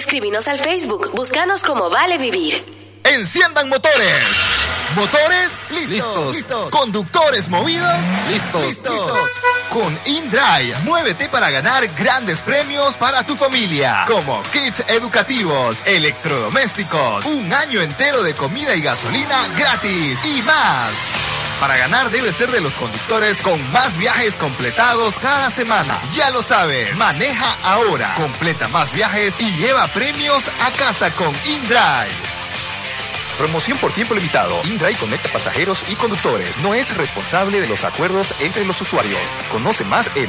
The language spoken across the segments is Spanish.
Escríbenos al Facebook, búscanos como Vale Vivir. ¡Enciendan motores! ¿Motores? ¡Listos! ¿Conductores movidos? ¡Listos! Con InDrive, muévete para ganar grandes premios para tu familia, como kits educativos, electrodomésticos, un año entero de comida y gasolina gratis y más. Para ganar debes ser de los conductores con más viajes completados cada semana. Ya lo sabes, maneja ahora, completa más viajes y lleva premios a casa con InDrive. Promoción por tiempo limitado. InDrive conecta pasajeros y conductores. No es responsable de los acuerdos entre los usuarios. Conoce más en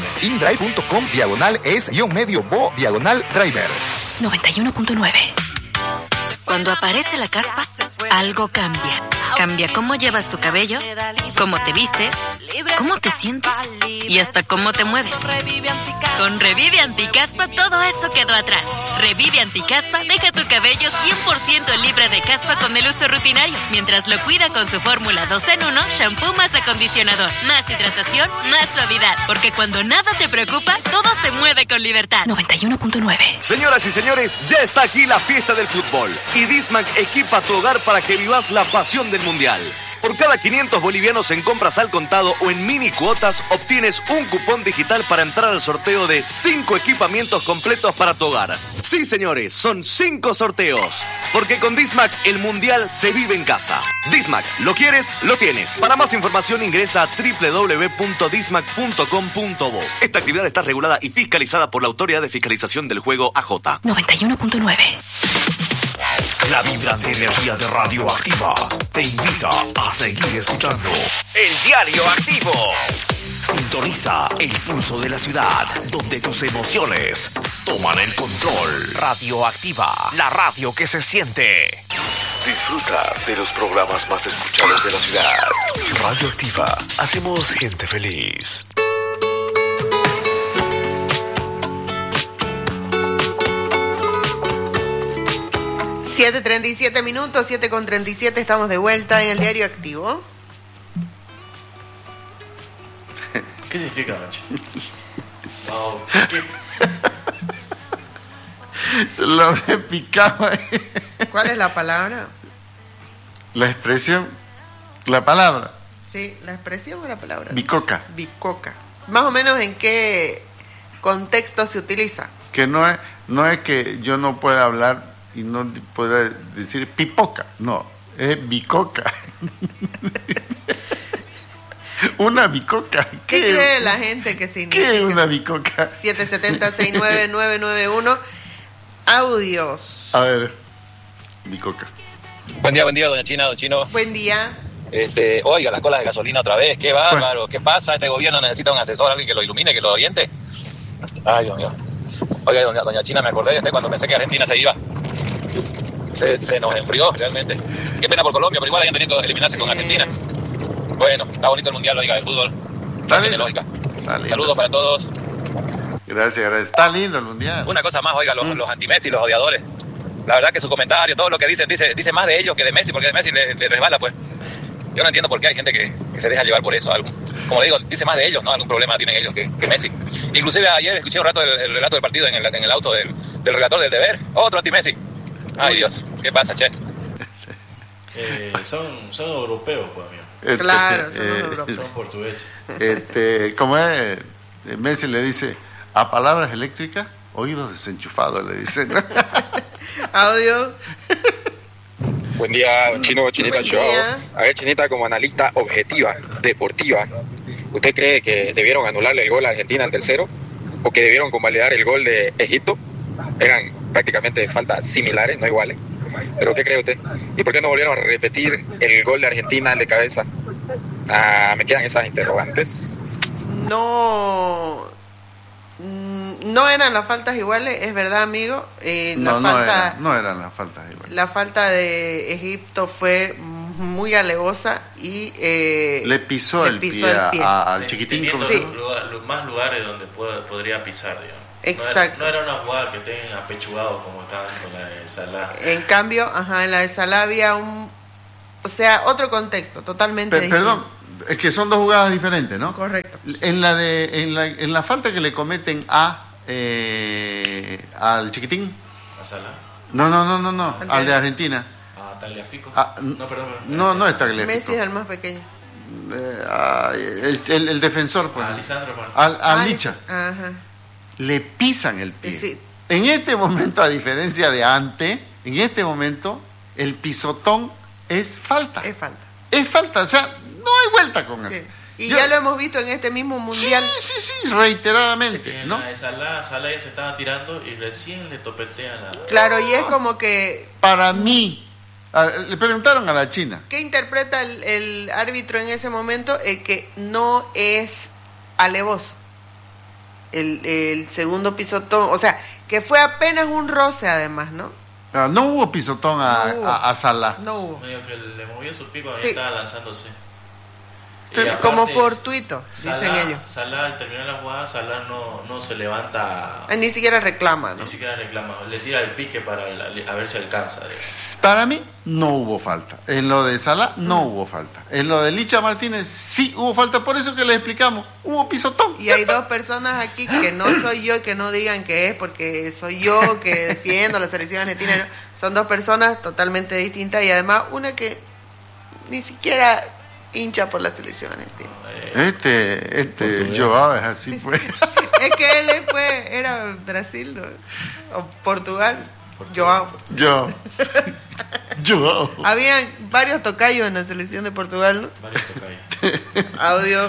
indrive.com/es-medio-bo/driver. 91.9. Cuando aparece la caspa, algo cambia. Cambia cómo llevas tu cabello, cómo te vistes, cómo te sientes y hasta cómo te mueves. Con Revive Anticaspa todo eso quedó atrás. Revive Anticaspa deja tu cabello 100% libre de caspa con el uso rutinario, mientras lo cuida con su fórmula 2 en 1, shampoo más acondicionador, más hidratación, más suavidad. Porque cuando nada te preocupa, todo se mueve con libertad. 91.9. Señoras y señores, ya está aquí la fiesta del fútbol. Y Dismac equipa tu hogar para que vivas la pasión del Mundial. Por cada 500 bolivianos en compras al contado o en mini cuotas, obtienes un cupón digital para entrar al sorteo de 5 equipamientos completos para tu hogar. Sí, señores, son 5 sorteos. Porque con Dismac el Mundial se vive en casa. Dismac, ¿lo quieres? Lo tienes. Para más información ingresa a www.dismac.com.bo. Esta actividad está regulada y fiscalizada por la Autoridad de Fiscalización del Juego AJ. 91.9. La vibrante energía de Radioactiva te invita a seguir escuchando El Diario Activo. Sintoniza el pulso de la ciudad, donde tus emociones toman el control. Radioactiva, la radio que se siente. Disfruta de los programas más escuchados de la ciudad. Radioactiva, hacemos gente feliz. 7:37 minutos, 7:37, estamos de vuelta en el Diario Activo. ¿Qué significa, Nachi? Wow, ¿qué? Se lo habré picado ahí. ¿Cuál es la palabra? La expresión, la palabra. Sí, la expresión o la palabra. Bicoca. Bicoca. Más o menos en qué contexto se utiliza. Que no es que yo no pueda hablar y no pueda decir pipoca, no, es bicoca. Una bicoca. ¿Qué cree la gente que significa? ¿Qué es una bicoca? 770-69991. Audios. A ver, bicoca. Buen día, doña China, don Chino. Buen día. Oiga, las colas de gasolina otra vez, qué bárbaro, bueno. ¿Qué pasa? Este gobierno necesita un asesor, alguien que lo ilumine, que lo oriente. Ay, Dios mío. Oiga, doña China, me acordé de usted cuando pensé que Argentina se iba. Se nos enfrió realmente. Qué pena por Colombia, pero igual hayan tenido que eliminarse con Argentina. Bueno, está bonito el mundial, oiga, el fútbol. Tiene lógica. Saludos para todos. Gracias. Está lindo el mundial. Una cosa más, oiga, los anti-Messi, los odiadores. La verdad que su comentario, todo lo que dice más de ellos que de Messi, porque de Messi le resbala, pues. Yo no entiendo por qué hay gente que se deja llevar por eso. Como le digo, dice más de ellos, ¿no? Algún problema tienen ellos que Messi. Inclusive ayer escuché un rato el relato del partido en el auto del relator del Deber. Otro anti-Messi. Ay, Dios, ¿qué pasa, che? Son europeos, pues, amigo. Claro, son europeos. Son portugueses. Como es, Messi le dice, a palabras eléctricas, oídos desenchufados, le dicen. Audio. Buen día, Chino, Chinita Buen Show. día. A ver, Chinita, como analista objetiva, deportiva, ¿usted cree que debieron anularle el gol a Argentina al tercero? ¿O que debieron convalidar el gol de Egipto? Eran prácticamente faltas similares, no iguales. ¿Pero qué cree usted? ¿Y por qué no volvieron a repetir el gol de Argentina de cabeza? Me quedan esas interrogantes. No eran las faltas iguales, es verdad, amigo. No eran las faltas iguales. La falta de Egipto fue muy alevosa y le pisó el pie al chiquitín. Sí. Más lugares donde podría pisar, digamos. Exacto. No era una jugada que tengan apechugado como estaban con la de Salah. En cambio, en la de Salah había otro contexto totalmente distinto. Perdón, es que son dos jugadas diferentes, ¿no? Correcto. En la falta que le cometen al chiquitín, ¿A Sala? No. Al de Argentina. ¿A Tagliafico? No, perdón. No es Tagliafico. Messi es el más pequeño. El defensor, pues. Lisandro Martínez. Al Licha. Ajá. Le pisan el pie. Sí. En este momento, a diferencia de antes, en este momento, el pisotón es falta. Es falta, o sea, no hay vuelta con eso. Y ya lo hemos visto en este mismo mundial. Sí, reiteradamente. ¿no? Sala ya se estaba tirando y recién le topetean la... Claro, y es como que... Para mí, le preguntaron a la China. ¿Qué interpreta el árbitro en ese momento? Que no es alevoso. El segundo pisotón, o sea, que fue apenas un roce además, ¿no? No hubo pisotón a Salah. No hubo. Medio que le movió su pico, estaba lanzándose. Como fortuito, dicen ellos. Salah, al terminar la jugada, Salah no se levanta. Ni siquiera reclama, ¿no? Ni siquiera reclama. Le tira el pique para a ver si alcanza. Para mí, no hubo falta. En lo de Salah, no hubo falta. En lo de Licha Martínez, sí hubo falta. Por eso que les explicamos, hubo pisotón. Y hay dos personas aquí que no soy yo y que no digan que es porque soy yo que defiendo la selección argentina. ¿No? Son dos personas totalmente distintas y además una que ni siquiera hincha por la selección argentina. Joao es así fue. Es que él era Brasil, ¿no? O Portugal. Joao. Habían varios tocayos en la selección de Portugal, ¿no? Varios tocayos. Audio.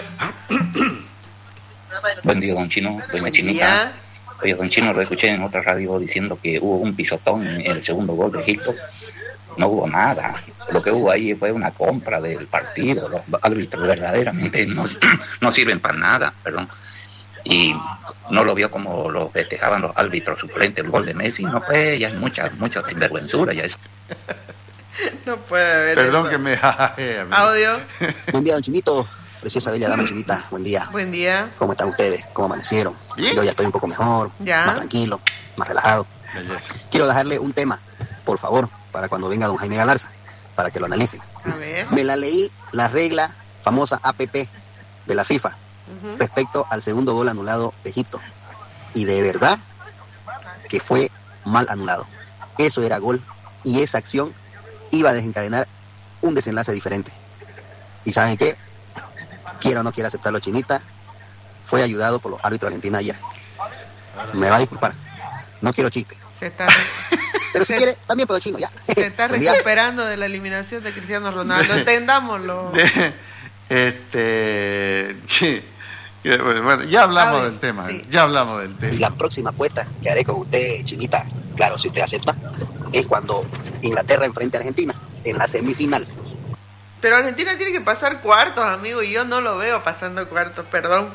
Buen día, don Chino, doña Chinita. Oye, don Chino, lo escuché en otra radio diciendo que hubo un pisotón en el segundo gol de Egipto. No hubo nada. Lo que hubo ahí fue una compra del partido. Los árbitros verdaderamente no sirven para nada, perdón. Y no lo vio como lo festejaban los árbitros suplentes el gol de Messi. No fue, ya es mucha sinvergüenzura ya es. No puede haber Perdón eso. que me jaje. Audio. Buen día, don Chinito. Preciosa, bella dama Chinita. Buen día. Buen día. ¿Cómo están ustedes? ¿Cómo amanecieron? ¿Bien? Yo ya estoy un poco mejor, más tranquilo, más relajado. Belleza. Quiero dejarle un tema, por favor, para cuando venga don Jaime Galarza, para que lo analicen. A ver. Me la leí, la regla famosa APP de la FIFA respecto al segundo gol anulado de Egipto. Y de verdad que fue mal anulado. Eso era gol y esa acción iba a desencadenar un desenlace diferente. ¿Y saben qué? Quiera o no quiera aceptarlo, Chinita, fue ayudado por los árbitros argentinos ayer. Me va a disculpar. No quiero chiste. Pero si quiere, también puedo chino, ya. Se está recuperando de la eliminación de Cristiano Ronaldo. Entendámoslo. Bueno, ya hablamos del tema. Sí. Ya hablamos del tema. La próxima apuesta que haré con usted, Chinita, claro, si usted acepta, es cuando Inglaterra enfrente a Argentina en la semifinal. Pero Argentina tiene que pasar cuartos, amigo, y yo no lo veo pasando cuartos, perdón.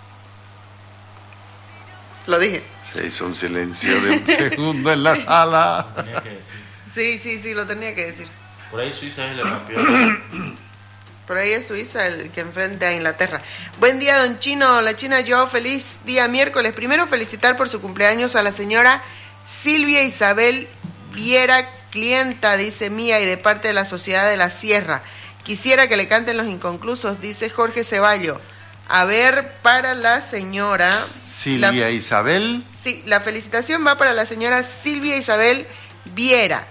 Lo dije. Se hizo un silencio de un segundo en la sala. Lo tenía que decir. Sí, lo tenía que decir. Por ahí Suiza es el campeón. Por ahí es Suiza el que enfrenta a Inglaterra. Buen día, don Chino. La China yo, feliz día miércoles. Primero felicitar por su cumpleaños a la señora Silvia Isabel Viera, clienta, dice mía, y de parte de la Sociedad de la Sierra. Quisiera que le canten Los Inconclusos, dice Jorge Ceballo. A ver, para la señora... Silvia Isabel. Sí, la felicitación va para la señora Silvia Isabel Viera.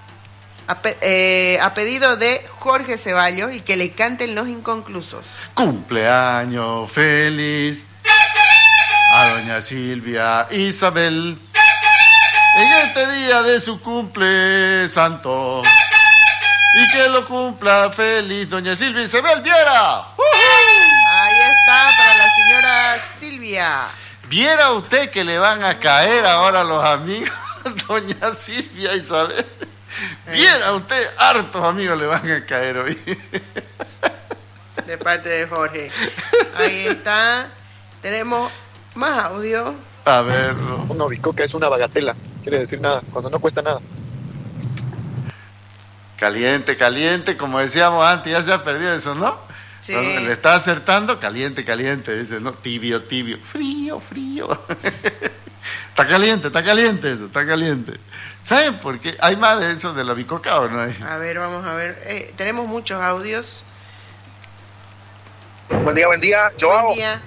A pedido de Jorge Ceballos y que le canten Los Inconclusos. Cumpleaños feliz a doña Silvia Isabel en este día de su cumple santo, y que lo cumpla feliz doña Silvia Isabel Viera. Ahí está para la señora Silvia. Viera usted que le van a caer ahora los amigos doña Silvia Isabel. Viera usted, hartos amigos le van a caer hoy. De parte de Jorge. Ahí está. Tenemos más audio. A ver. Una bicoca es una bagatela. Quiere decir nada, cuando no cuesta nada. Caliente, caliente, como decíamos antes, ya se ha perdido eso, ¿no? Sí. Cuando le está acertando, caliente, caliente, dice, ¿no? Tibio, tibio, frío, frío. Está caliente eso, está caliente. ¿Saben por qué? ¿Hay más de eso de la bicoca o no hay? A ver, vamos a ver. Tenemos muchos audios. Buen día, Joao. Buen día.